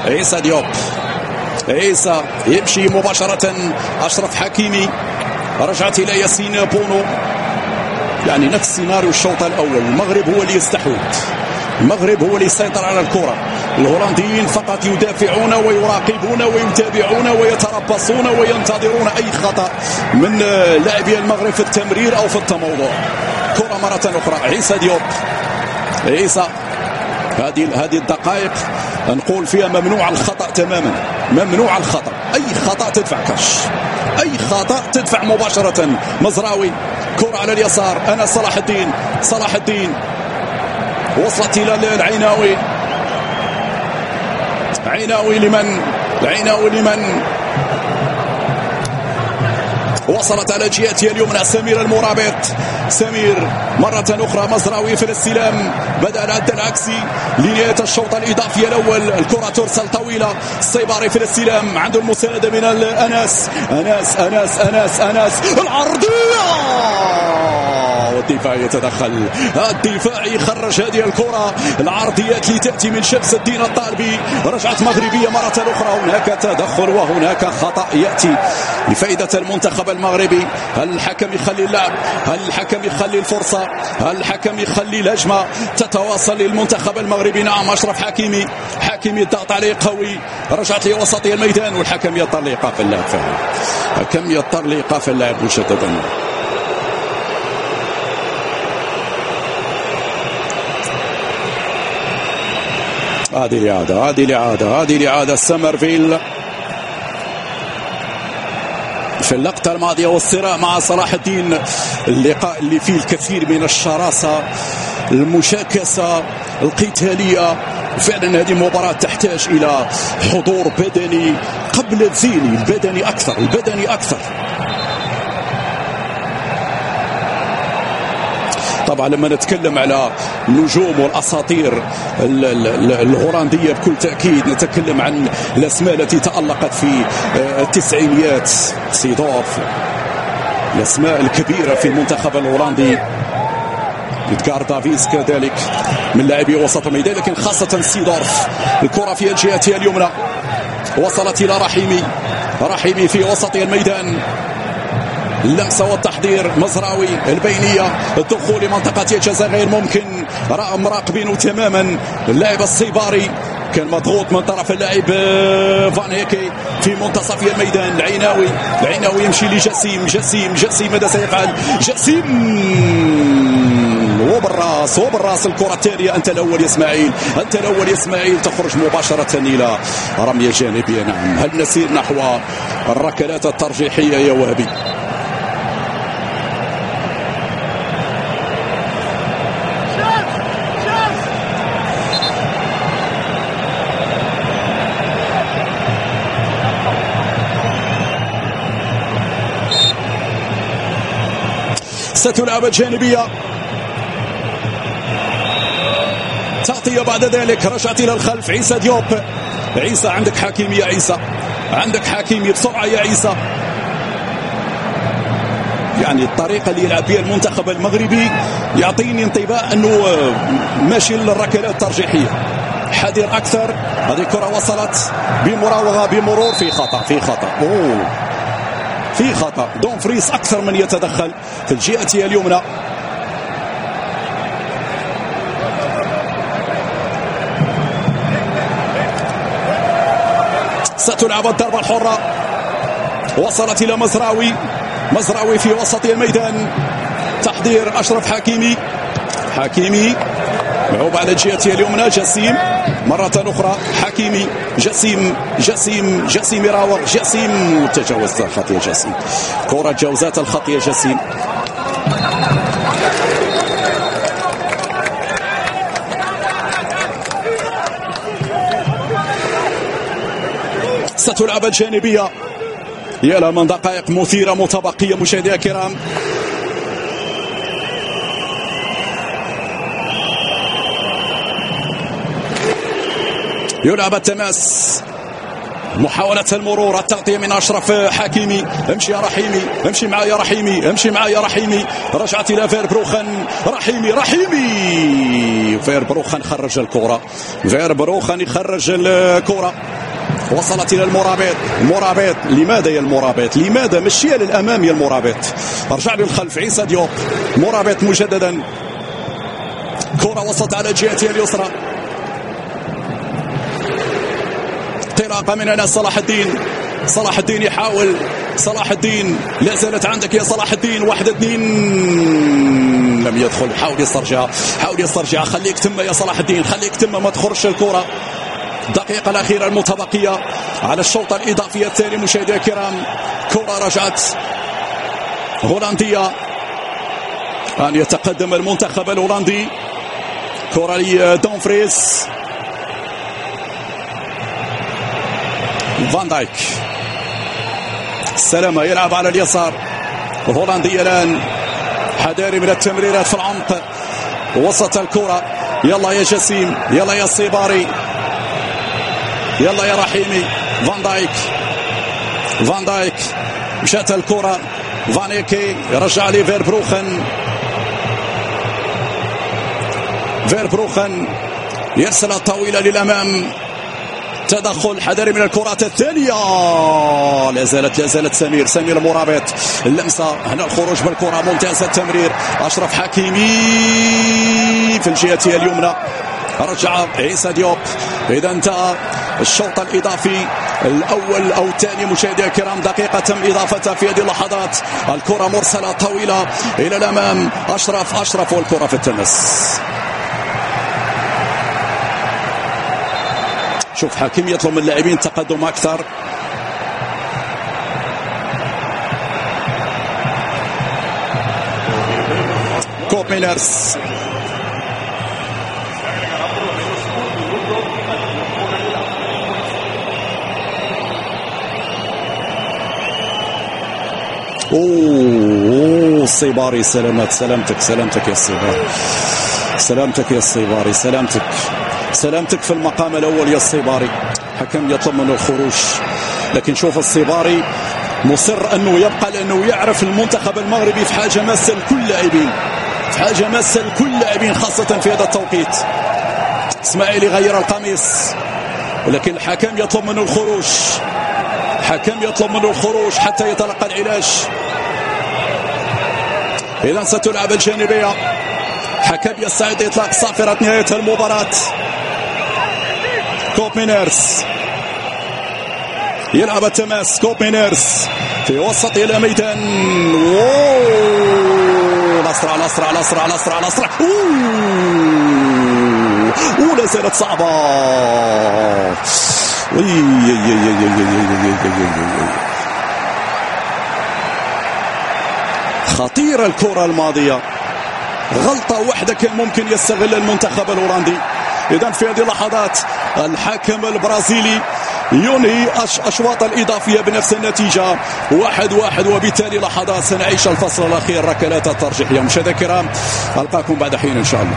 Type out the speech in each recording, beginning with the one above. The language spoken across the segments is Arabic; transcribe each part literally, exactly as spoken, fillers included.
عيسى ديوب، عيسى يمشي مباشرة. أشرف حكيمي، رجعت إلى ياسين بونو. يعني نفس سيناريو الشوط الأول، المغرب هو اللي يستحوذ، المغرب هو اللي يسيطر على الكرة، الهولنديين فقط يدافعون ويراقبون ويتابعون ويتربصون وينتظرون أي خطأ من لاعبي المغرب في التمرير أو في التموضع. كرة مرة أخرى، عيسى ديوب، عيسى. هذه هذه الدقائق نقول فيها ممنوع الخطأ تماما، ممنوع الخطأ، أي خطأ تدفع كاش، أي خطأ تدفع مباشرة. مزراوي، كرة على اليسار، أنا صلاح الدين، صلاح الدين وصلت إلى العيناوي، عيناوي لمن؟ عيناوي لمن؟ وصلت على جهتها اليمنى سمير المرابط، سمير مرة أخرى. مزراوي في الاستلام، بدأ العد العكسي لنهاية الشوط الإضافي الأول. الكرة ترسل طويلة، السيباري في الاستلام، عنده المساندة من أناس أناس أناس أناس أناس العرضية، والدفاع يتدخل، الدفاع يخرج هذه الكرة. العرضيات اللي تأتي من شمس الدين الطالبي، رجعت مغربية مرة أخرى. هناك تدخل وهناك خطأ يأتي لفائدة المنتخب المغربي. هل الحكم يخلي اللعب؟ هل الحكم يخلي الفرصة؟ هل الحكم يخلي الهجمة تتواصل للمنتخب المغربي؟ نعم، أشرف حكيمي، حكيمي الضغط عليه قوي، رجعت لوسطي الميدان والحكم يضطر لإيقاف اللاعب، فعلا الحكم يضطر لإيقاف اللاعب مجددا. هذه الإعادة، هذه الإعادة، هذه الإعادة. سمرفيل في اللقطة الماضية والصراع مع صلاح الدين، اللقاء اللي فيه الكثير من الشراسة، المشاكسة، القتالية. فعلا هذه مباراة تحتاج إلى حضور بدني قبل الذهني، البدني أكثر، البدني أكثر. طبعا لما نتكلم على النجوم والأساطير الهولندية بكل تأكيد نتكلم عن الأسماء التي تألقت في التسعينيات، سيدورف، الأسماء الكبيرة في المنتخب الهولندي، إدغار دافيس كذلك من لاعبي وسط الميدان، لكن خاصة سيدورف. الكرة في جهتها اليمنى، وصلت إلى رحيمي، رحيمي في وسط الميدان، اللمسة والتحضير. مزراوي، البينية، الدخول لمنطقة الجزاء غير ممكن، مراقبينه تماما. اللاعب السيباري كان مضغوط من طرف اللاعب فان هيكي في منتصف الميدان. العيناوي، العيناوي يمشي لجسيم، جسيم جسيم ماذا سيفعل؟ جسيم وبالراس، وبالراس الكرة التالية. أنت الأول يا إسماعيل، أنت الأول يا إسماعيل، تخرج مباشرة إلى رمية جانبية. نعم، هل نسير نحو الركلات الترجيحية يا وهبي؟ ستلعب جانبية، تغطية بعد ذلك، رجعت إلى الخلف. عيسى ديوب، عيسى عندك حكيمي يا عيسى، عندك حكيمي بسرعة يا عيسى. يعني الطريقة اللي يلعب بها المنتخب المغربي يعطيني انطباع أنه ماشي للركلات الترجيحية، حذر أكثر. هذه الكرة وصلت بمراوغة، بمرور، في خطأ، في خطأ، أوه في خطأ. دومفريس أكثر من يتدخل في الجهة اليمنى. ستلعب الضربة الحرة، وصلت إلى مزراوي، مزراوي في وسط الميدان، تحضير أشرف حكيمي، حكيمي لعب على الجهة اليمنى. جسيم مرة أخرى، حكيمي، جسيم جسيم جسيم يراوغ، جسيم تجاوز الخطية، جسيم كرة جاوزات الخطية، جسيم. ستلعب الجانبية، يا لها من دقائق مثيرة متبقية مشاهدينا الكرام. يلعب التماس محاولة المرور، التغطية من أشرف حكيمي. امشي يا رحيمي، امشي معايا يا رحيمي، امشي معايا يا رحيمي. رجعت إلى فيربروخن. رحيمي رحيمي فيربروخن خرج الكرة. فيربروخن يخرج الكرة. وصلت إلى المرابط. المرابط لماذا يا المرابط؟ لماذا مشيها للأمام يا المرابط؟ رجع للخلف عيسى ديوب. مرابط مجددا. كرة وصلت على جهته اليسرى. انطلاقة من هنا صلاح الدين. صلاح الدين يحاول. صلاح الدين لا زالت عندك يا صلاح الدين. واحد اثنين لم يدخل. حاول يسترجع، حاول يسترجع. خليك تم يا صلاح الدين، خليك تم، ما تخرجش الكرة. الدقيقة الأخيرة المتبقية على الشوط الإضافي الثاني مشاهدينا الكرام. كرة رجعت هولندية. أن يتقدم المنتخب الهولندي. كرة لدونفريز. فان دايك السلامة يلعب على اليسار. هولندية الآن حذاري من التمريرات في العمق. وسط الكرة. يلا يا جسيم، يلا يا الصباري، يلا يا رحيمي. فان دايك فان دايك مشات الكرة. فانيكي يرجع لي فيربروخن. فيربروخن يرسل الطويلة للأمام. تدخل حذري من الكرات الثانية. لا زالت لا زالت سمير سمير مرابط. اللمسة هنا، الخروج بالكرة ممتازة. التمرير أشرف حكيمي في الجهة اليمنى. رجع عيسى ديوب. إذا انتهى الشوط الإضافي الأول أو الثاني مشاهدينا الكرام. دقيقة تم إضافتها في هذه اللحظات. الكرة مرسلة طويلة إلى الأمام. أشرف أشرف والكرة في التمس. شوف حكيم يطلب من اللاعبين تقدم أكثر. كوب مينرز. اوه الصباري. سلامات سلامتك سلامتك يا الصباري، سلامتك يا الصباري، سلامتك سلامتك في المقام الأول يا الصباري. حكم يطلب منه الخروج، لكن شوف الصباري مصر أنه يبقى، لأنه يعرف المنتخب المغربي في حاجة ماسة لكل لاعبين، في حاجة ماسة لكل لاعبين خاصة في هذا التوقيت. اسماعيلي غير القميص، ولكن الحكم يطلب منه الخروج. حكم يطلب منه الخروج حتى يتلقى العلاج. إذا ستلعب الجانبية. حكم يستعد إطلاق صافرة نهاية المباراة. كوب مينرز يلعب التماس. كوب مينرز في وسط إلى ميدان. الأسرع الأسرع الأسرع الأسرع الأسرع. ولا زالت صعبة. خطيرة الكرة الماضية. غلطة واحدة كان ممكن يستغل المنتخب الهولندي. إذن في هذه اللحظات الحكم البرازيلي ينهي أشواط الإضافية بنفس النتيجة واحد واحد، وبالتالي لحظات سنعيش الفصل الأخير، ركلات الترجيحية. مشاهدينا الكرام ألقاكم بعد حين إن شاء الله.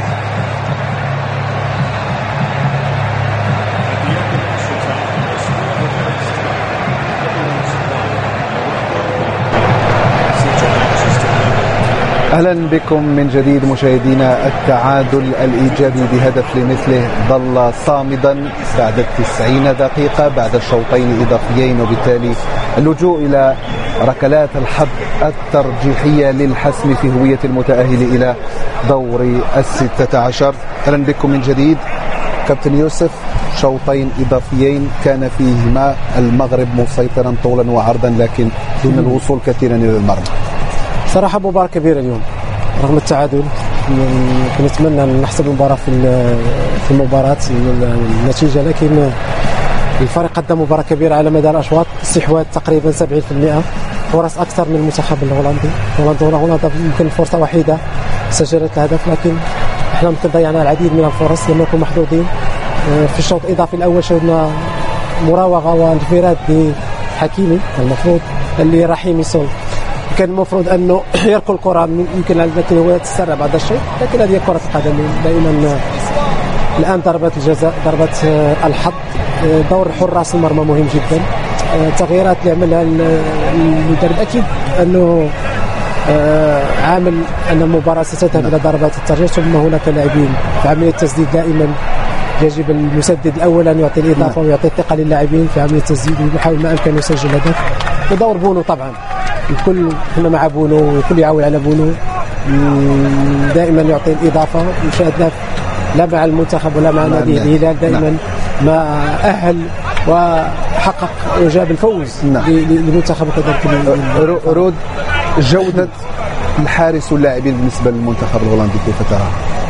أهلا بكم من جديد مشاهدينا. التعادل الإيجابي بهدف لمثله ظل صامدا بعد التسعين دقيقة بعد الشوطين الإضافيين، وبالتالي اللجوء إلى ركلات الحظ الترجيحية للحسم في هوية المتأهل إلى دور الستة عشر. أهلا بكم من جديد. كابتن يوسف، شوطين إضافيين كان فيهما المغرب مسيطرا طولا وعرضا لكن دون الوصول كثيرا إلى المرمى. صراحة مباراة كبيرة اليوم رغم التعادل. نتمنى أن نحسب المباراة في في المباراة النتيجة، لكن الفريق قدم مباراة كبيرة على مدار الأشواط. استحواذ تقريبا سبعين بالمئة، فرص أكثر من المنتخب الهولندي. هولندا هولندا يمكن فرصة وحيدة سجلت الهدف، لكن احنا يمكن ضيعنا العديد من الفرص، لم نكن محظوظين. في الشوط الإضافي الأول شهدنا مراوغة وانفراد بحكيمي المفروض اللي رحيمي سول كان المفروض انه يركل الكره، يمكن لكن هو تسرع بعد الشيء، لكن هذه كره القدم دائما. الان ضربه الجزاء، ضربه الحظ دور حراس المرمى مهم جدا. التغييرات اللي عملها المدرب اكيد انه عامل ان المباراه ستذهب الى ضربات الترجيح، ثم هناك لاعبين في عمليه التسديد دائما يجب المسدد الاول ان يعطي الاضافه ويعطي الثقه للاعبين في عمليه التسديد ويحاول ما امكن يسجل هدف. ودور بونو طبعا الكل احنا مع بونو والكل يعول على بونو دائما يعطي الاضافه. مشاهدنا لا مع المنتخب ولا مع نادي الهلال دائما ما اهل وحقق وجاب الفوز للمنتخب وكذلك. رود جوده الحارس واللاعبين بالنسبه للمنتخب الهولندي كيف ترى؟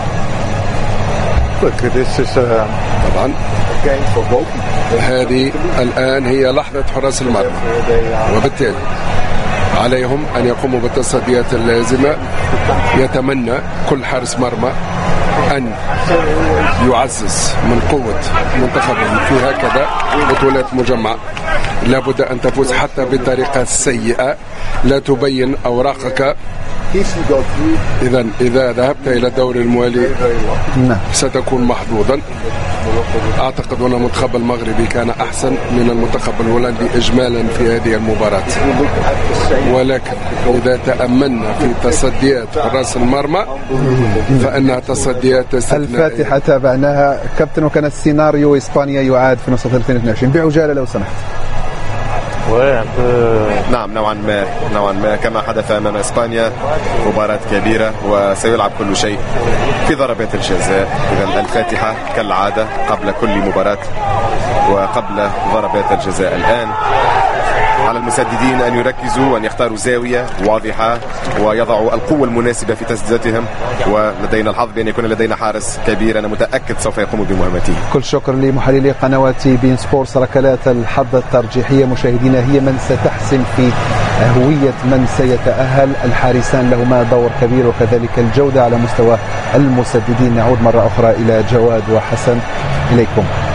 طبعا هذه الآن هي لحظة حراس المرمى، وبالتالي عليهم أن يقوموا بالتصديات اللازمة. يتمنى كل حارس مرمى أن يعزز من قوة منتخبهم في هكذا بطولات مجمعة. لابد أن تفوز حتى بطريقة سيئة، لا تبين أوراقك. إذا إذا ذهبت إلى الدور الموالي ستكون محظوظا. أعتقد أن المنتخب المغربي كان أحسن من المنتخب الهولندي إجمالا في هذه المباراة، ولكن إذا تأملنا في تصديات حراس المرمى فإنها تصديات استثنائية. الفاتحة تابعناها كابتن، وكان السيناريو إسبانيا يعاد في نسخة ألفين واثنين وعشرين بعجالة لو سمحت. نعم نوعا ما نوعا ما كما حدث أمام إسبانيا، مباراة كبيرة وسيلعب كل شيء في ضربات الجزاء. إذا الفاتحة كالعادة قبل كل مباراة وقبل ضربات الجزاء. الآن على المسددين أن يركزوا وأن يختاروا زاوية واضحة ويضعوا القوة المناسبة في تسديداتهم، ولدينا الحظ بأن يكون لدينا حارس كبير أنا متأكد سوف يقوم بمهمته. كل شكر لمحللي قنوات بين سبورتس. ركلات الحظ الترجيحية مشاهدينا هي من ستحسم في هوية من سيتأهل. الحارسان لهما دور كبير وكذلك الجودة على مستوى المسددين. نعود مرة أخرى إلى جواد وحسن، إليكم.